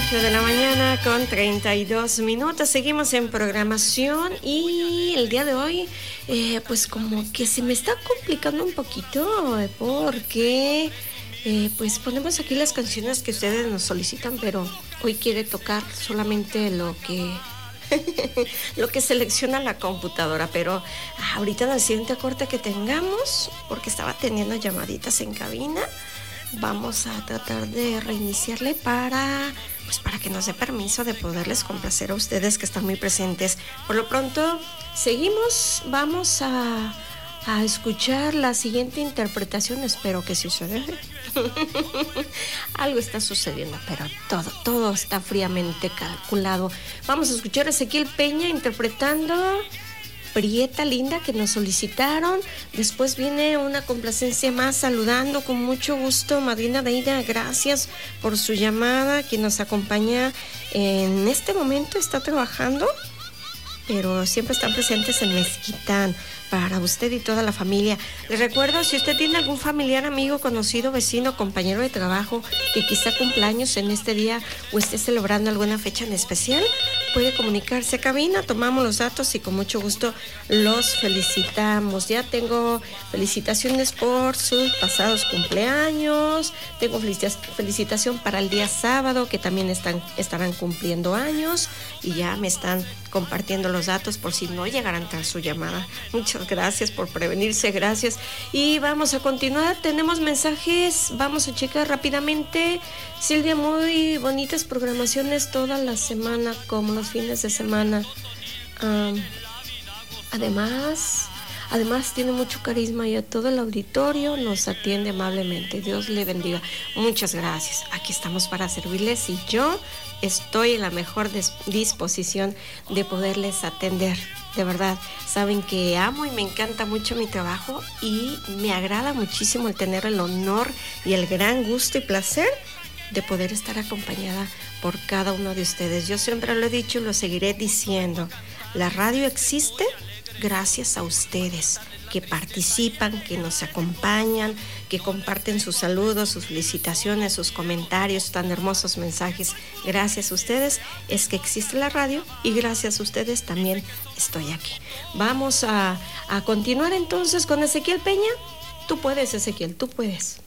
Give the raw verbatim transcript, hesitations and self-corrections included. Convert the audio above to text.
ocho de la mañana con treinta y dos minutos. Seguimos en programación y el día de hoy, eh, pues como que se me está complicando un poquito eh, porque eh, pues ponemos aquí las canciones que ustedes nos solicitan, pero hoy quiere tocar solamente lo que... lo que selecciona la computadora, pero ahorita en el siguiente corte que tengamos, porque estaba teniendo llamaditas en cabina, vamos a tratar de reiniciarle para, pues para que nos dé permiso de poderles complacer a ustedes que están muy presentes. Por lo pronto, seguimos, vamos a, a escuchar la siguiente interpretación, espero que sí se deje. Algo está sucediendo, pero todo, todo está fríamente calculado. Vamos a escuchar a Ezequiel Peña interpretando Prieta Linda, que nos solicitaron. Después viene una complacencia más, saludando con mucho gusto Madrina Deida, gracias por su llamada, quien nos acompaña en este momento, está trabajando, pero siempre están presentes en Mezquitán, para usted y toda la familia. Les recuerdo, si usted tiene algún familiar, amigo, conocido, vecino, compañero de trabajo que quizá cumpleaños en este día o esté celebrando alguna fecha en especial, puede comunicarse a cabina, tomamos los datos y con mucho gusto los felicitamos. Ya tengo felicitaciones por sus pasados cumpleaños, tengo felicitación para el día sábado, que también están, estarán cumpliendo años, y ya me están compartiendo los datos por si no llegará a entrar su llamada. Muchas gracias por prevenirse, gracias. Y vamos a continuar, tenemos mensajes, vamos a checar rápidamente. Silvia, muy bonitas programaciones toda la semana, como los fines de semana. Um, además, además tiene mucho carisma y a todo el auditorio nos atiende amablemente. Dios le bendiga. Muchas gracias. Aquí estamos para servirles y yo estoy en la mejor disposición de poderles atender. De verdad, saben que amo y me encanta mucho mi trabajo y me agrada muchísimo el tener el honor y el gran gusto y placer de poder estar acompañada por cada uno de ustedes. Yo siempre lo he dicho y lo seguiré diciendo. La radio existe gracias a ustedes que participan, que nos acompañan, que comparten sus saludos, sus felicitaciones, sus comentarios, tan hermosos mensajes. Gracias a ustedes es que existe la radio y gracias a ustedes también estoy aquí. Vamos a, a continuar entonces con Ezequiel Peña. Tú puedes, Ezequiel, tú puedes.